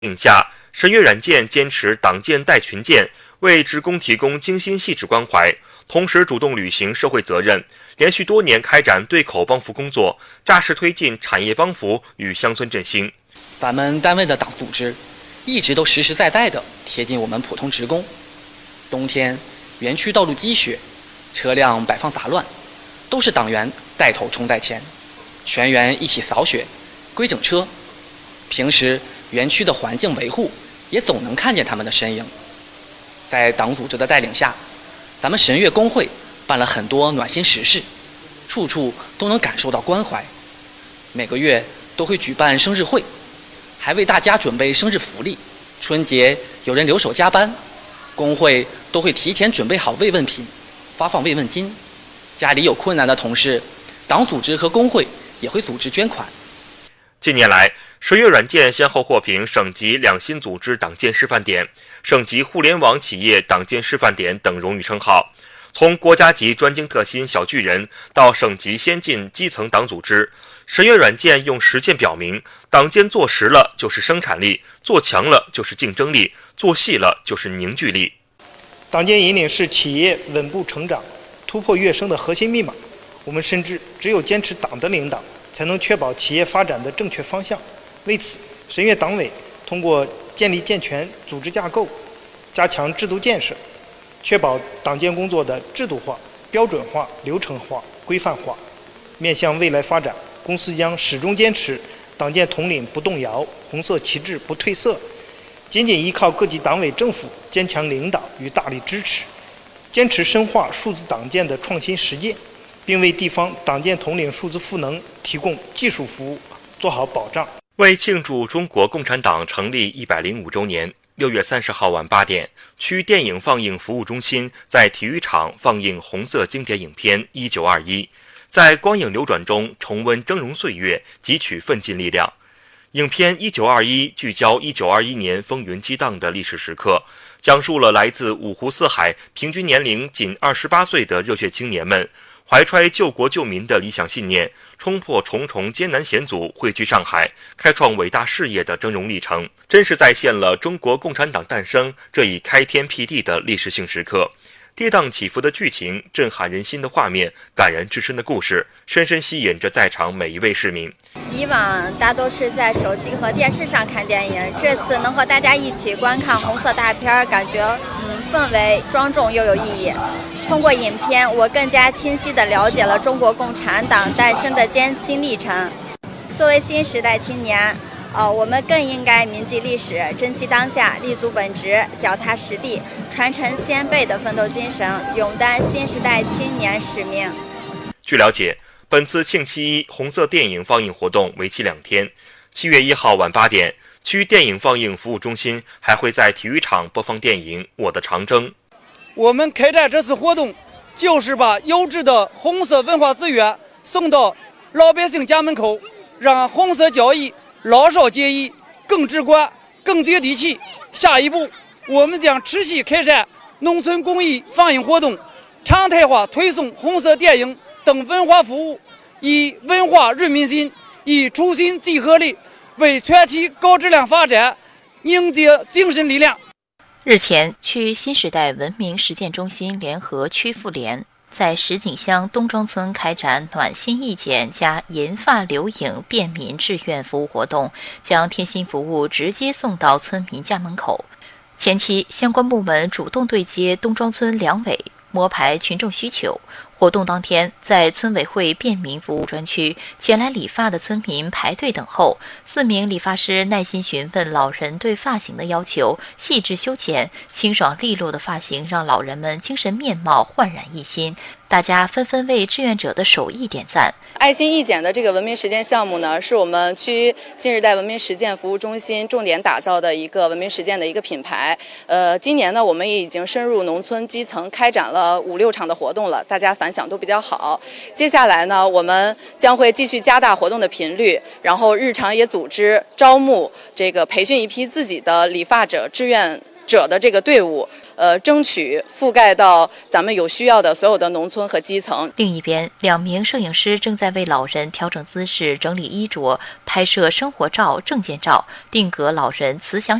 下，神悦软件坚持党建代群建，为职工提供精心细致关怀，同时主动履行社会责任，连续多年开展对口帮扶工作，扎实推进产业帮扶与乡村振兴。 咱们单位的党组织一直都实实在在地贴近我们普通职工。冬天园区道路积雪，车辆摆放杂乱，都是党员带头冲在前，全员一起扫雪归整车。平时园区的环境维护也总能看见他们的身影。在党组织的带领下，咱们神悦工会办了很多暖心实事，处处都能感受到关怀。每个月都会举办生日会，还为大家准备生日福利。春节有人留守加班，工会都会提前准备好慰问品，发放慰问金。家里有困难的同事，党组织和工会也会组织捐款。 近年来，神悦软件先后获评省级两新组织党建示范点、省级互联网企业党建示范点等荣誉称号。从国家级专精特新小巨人到省级先进基层党组织，神悦软件用实践表明，党建做实了就是生产力，做强了就是竞争力，做细了就是凝聚力。 党建引领是企业稳步成长、突破跃升的核心密码。我们深知，只有坚持党的领导，才能确保企业发展的正确方向。为此，神悦党委通过建立健全组织架构，加强制度建设，确保党建工作的制度化、标准化、流程化、规范化。面向未来发展，公司将始终坚持党建统领不动摇，红色旗帜不褪色，紧紧依靠各级党委政府坚强领导与大力支持，坚持深化数字党建的创新实践，并为地方党建统领数字赋能提供技术服务，做好保障。 为庆祝中国共产党成立105周年，6月30号晚8点，区电影放映服务中心在体育场放映红色经典影片《1921》，在光影流转中重温峥嵘岁月，汲取奋进力量。影片《1921》聚焦1921年风云激荡的历史时刻，讲述了来自五湖四海、平均年龄仅28岁的热血青年们，怀揣救国救民的理想信念，冲破重重艰难险阻，汇聚上海，开创伟大事业的峥嵘历程，真是再现了中国共产党诞生这一开天辟地的历史性时刻。跌宕起伏的剧情，震撼人心的画面，感人至深的故事，深深吸引着在场每一位市民。 以往大多是在手机和电视上看电影，这次能和大家一起观看红色大片，感觉氛围庄重又有意义。通过影片，我更加清晰地了解了中国共产党诞生的艰辛历程。作为新时代青年，我们更应该铭记历史，珍惜当下，立足本职，脚踏实地，传承先辈的奋斗精神，勇担新时代青年使命。 据了解，本次庆7·1红色电影放映活动为期2天。7月1号晚8点，区电影放映服务中心还会在体育场播放电影《我的长征》。 我们开展这次活动，就是把优质的红色文化资源送到老百姓家门口，让红色教育老少皆宜，更直观、更接地气。下一步，我们将持续开展农村公益放映活动，常态化推送红色电影等文化服务，以文化润民心，以初心集合力，为全区高质量发展凝结精神力量。 日前，区新时代文明实践中心联合区妇联在石井乡东庄村开展暖心义剪加银发留影便民志愿服务活动，将贴心服务直接送到村民家门口。前期，相关部门主动对接东庄村两委，摸排群众需求。活动当天，在村委会便民服务专区，前来理发的村民排队等候，4名理发师耐心询问老人对发型的要求，细致修剪，清爽利落的发型让老人们精神面貌焕然一新。大家纷纷为志愿者的手艺点赞。 爱心义剪的这个文明实践项目呢，是我们区新时代文明实践服务中心重点打造的一个文明实践的一个品牌。今年呢，我们也已经深入农村基层，开展了5、6场的活动了，大家反响都比较好。接下来呢，我们将会继续加大活动的频率，然后日常也组织招募这个培训一批自己的理发者志愿者的这个队伍。 争取覆盖到咱们有需要的所有的农村和基层。 另一边，2名摄影师正在为老人调整姿势、整理衣着、拍摄生活照、证件照、定格老人慈祥